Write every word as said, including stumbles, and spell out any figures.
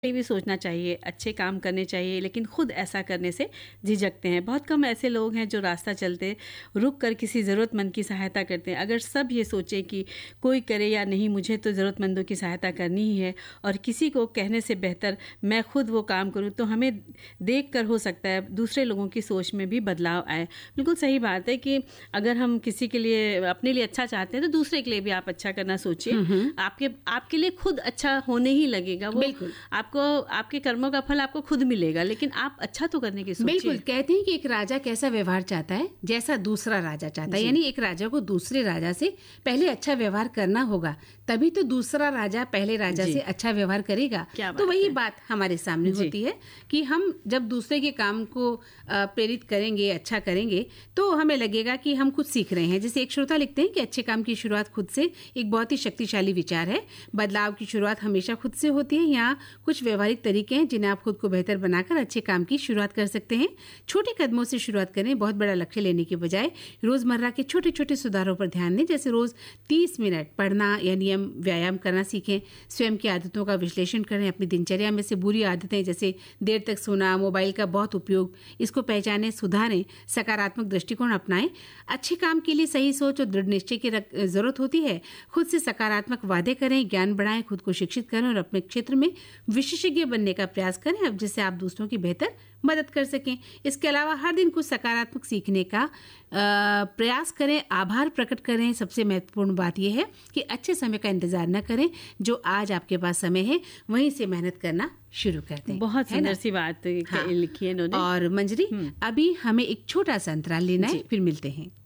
ये भी सोचना चाहिए, अच्छे काम करने चाहिए, लेकिन खुद ऐसा करने से झिझकते हैं। बहुत कम ऐसे लोग हैं जो रास्ता चलते रुक कर किसी ज़रूरतमंद की सहायता करते हैं। अगर सब ये सोचें कि कोई करे या नहीं, मुझे तो ज़रूरतमंदों की सहायता करनी ही है और किसी को कहने से बेहतर मैं खुद वो काम करूं, तो हमें देख कर हो सकता है दूसरे लोगों की सोच में भी बदलाव आए। बिल्कुल सही बात है कि अगर हम किसी के लिए, अपने लिए अच्छा चाहते हैं तो दूसरे के लिए भी आप अच्छा करना सोचिए। आपके आपके लिए खुद अच्छा होने ही लगेगा वो। बिल्कुल। आपको आपके कर्मों का फल आपको खुद मिलेगा, लेकिन आप अच्छा तो करने की सोचिए। बिल्कुल। कहते हैं कि एक राजा कैसा व्यवहार चाहता है जैसा दूसरा राजा चाहता है, यानी एक राजा को दूसरे राजा से पहले अच्छा व्यवहार करना होगा, तभी तो दूसरा राजा पहले राजा से अच्छा व्यवहार करेगा। तो वही बात हमारे सामने होती है कि हम जब दूसरे के काम को प्रेरित करेंगे, अच्छा करेंगे, तो हमें लगेगा कि हम खुद सीख रहे हैं। जैसे एक श्रोता लिखते हैं कि अच्छे काम की शुरुआत खुद से एक बहुत ही शक्तिशाली विचार है। बदलाव की शुरुआत हमेशा खुद से होती है। यहाँ कुछ व्यवहारिक तरीके हैं जिन्हें आप खुद को बेहतर बनाकर अच्छे काम की शुरुआत कर सकते हैं। छोटे कदमों से शुरुआत करें। बहुत बड़ा लक्ष्य लेने के बजाय रोजमर्रा के छोटे छोटे सुधारों पर ध्यान दें। जैसे रोज तीस मिनट पढ़ना या नियम व्यायाम करना सीखें। स्वयं की आदतों का विश्लेषण करें। अपनी दिनचर्या में से बुरी आदतें जैसे देर तक सोना, मोबाइल का बहुत उपयोग, इसको पहचानें, सुधारें, सकारात्मक दृष्टिकोण अपनाएं। अच्छे काम के लिए सही सोच और दृढ़ निश्चय की जरूरत होती है। खुद से सकारात्मक वादे करें, ज्ञान बढ़ाएं, खुद को शिक्षित करें और अपने क्षेत्र में विशेषज्ञ बनने का प्रयास करें, अब जिससे आप दूसरों की बेहतर मदद कर सकें। इसके अलावा हर दिन कुछ सकारात्मक सीखने का आ, प्रयास करें। आभार प्रकट करें। सबसे महत्वपूर्ण बात यह है कि अच्छे समय का इंतजार न करें। जो आज आपके पास समय है वहीं से मेहनत करना शुरू कर दें। बहुत सुंदर सी बात हाँ। लिखी है इन्होंने। और मंजरी, अभी हमें एक छोटा सा अंतराल लेना है, फिर मिलते हैं।